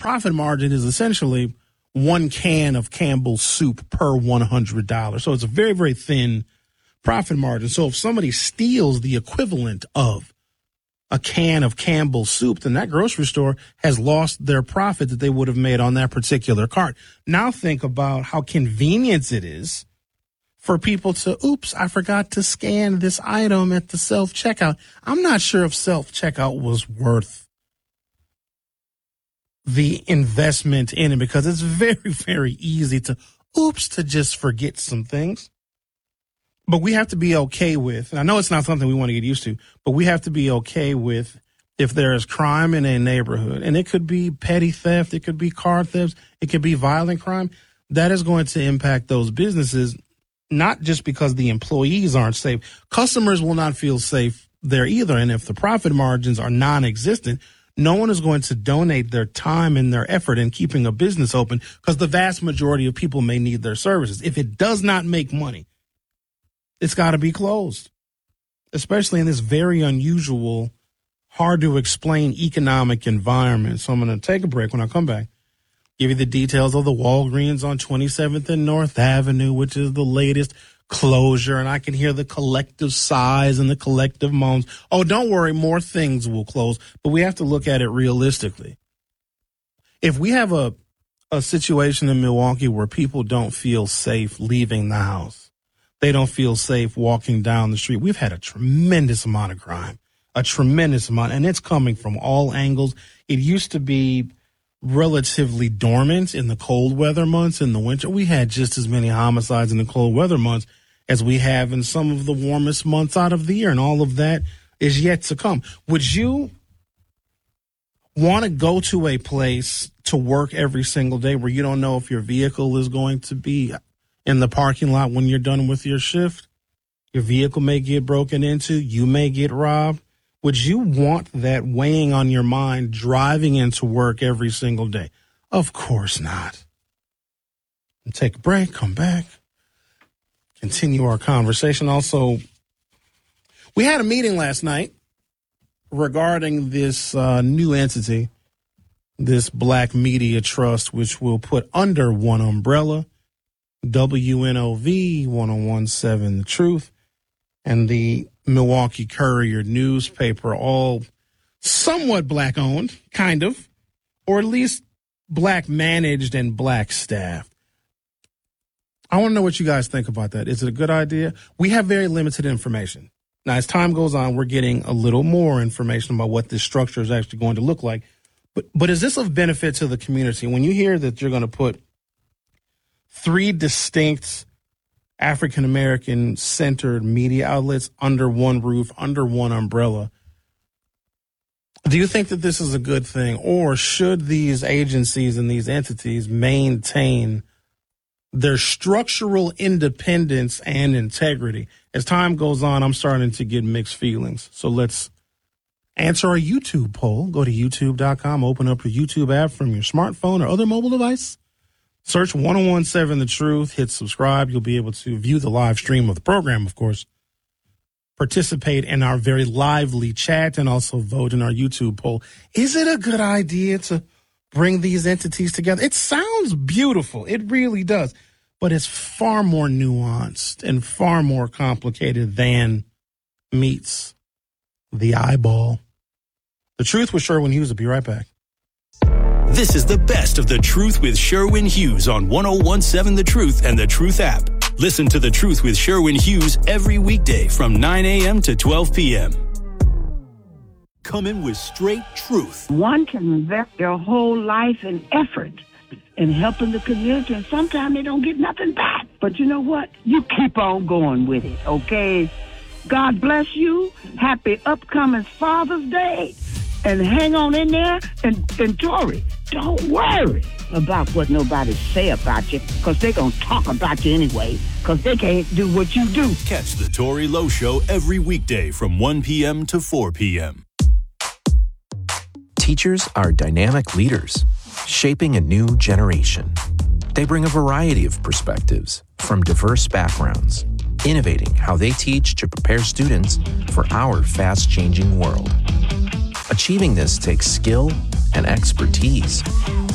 profit margin is essentially one can of Campbell's soup per $100. So it's a very, very thin profit margin. So if somebody steals the equivalent of a can of Campbell's soup, then that grocery store has lost their profit that they would have made on that particular cart. Now think about how convenient it is for people to, oops, I forgot to scan this item at the self-checkout. I'm not sure if self-checkout was worth the investment in it, because it's very, very easy to just forget some things. But we have to be okay with, and I know it's not something we want to get used to, but we have to be okay with if there is crime in a neighborhood, and it could be petty theft, it could be car thefts, it could be violent crime, that is going to impact those businesses, not just because the employees aren't safe. Customers will not feel safe there either. And if the profit margins are non-existent, no one is going to donate their time and their effort in keeping a business open, because the vast majority of people may need their services. If it does not make money, it's got to be closed, especially in this very unusual, hard to explain economic environment. So I'm going to take a break. When I come back, give you the details of the Walgreens on 27th and North Avenue, which is the latest closure. And I can hear the collective sighs and the collective moans. Oh, don't worry, more things will close. But we have to look at it realistically. If we have a situation in Milwaukee where people don't feel safe leaving the house, they don't feel safe walking down the street, we've had a tremendous amount of crime, and it's coming from all angles. It used to be relatively dormant in the cold weather months. In the winter, we had just as many homicides in the cold weather months as we have in some of the warmest months out of the year, and all of that is yet to come. Would you want to go to a place to work every single day where you don't know if your vehicle is going to be in the parking lot when you're done with your shift? Your vehicle may get broken into. You may get robbed. Would you want that weighing on your mind driving into work every single day? Of course not. Take a break, come back, continue our conversation. Also, we had a meeting last night regarding this new entity, this Black Media Trust, which will put under one umbrella WNOV, 1017 The Truth, and the Milwaukee Courier newspaper, all somewhat black owned, kind of, or at least black managed and black staffed. I want to know what you guys think about that. Is it a good idea? We have very limited information. Now, as time goes on, we're getting a little more information about what this structure is actually going to look like. But is this of benefit to the community? When you hear that you're going to put 3 distinct African-American centered media outlets under one roof, under one umbrella, do you think that this is a good thing? Or should these agencies and these entities maintain their structural independence and integrity? As time goes on, I'm starting to get mixed feelings. So let's answer our YouTube poll. Go to youtube.com, open up your YouTube app from your smartphone or other mobile device. Search 1017 The Truth, hit subscribe. You'll be able to view the live stream of the program, of course, participate in our very lively chat, and also vote in our YouTube poll. Is it a good idea to bring these entities together? It sounds beautiful. It really does. But it's far more nuanced and far more complicated than meets the eyeball. The Truth with Sherwin Hughes will be right back. This is the best of The Truth with Sherwin Hughes on 1017 The Truth and The Truth app. Listen to The Truth with Sherwin Hughes every weekday from 9 a.m. to 12 p.m. Coming with straight truth. One can invest their whole life and effort in helping the community, and sometimes they don't get nothing back. But you know what? You keep on going with it, okay? God bless you. Happy upcoming Father's Day. And hang on in there, and Tori, don't worry about what nobody say about you, because they're going to talk about you anyway, because they can't do what you do. Catch the Tori Lowe Show every weekday from 1 p.m. to 4 p.m. Teachers are dynamic leaders, shaping a new generation. They bring a variety of perspectives from diverse backgrounds, innovating how they teach to prepare students for our fast-changing world. Achieving this takes skill and expertise.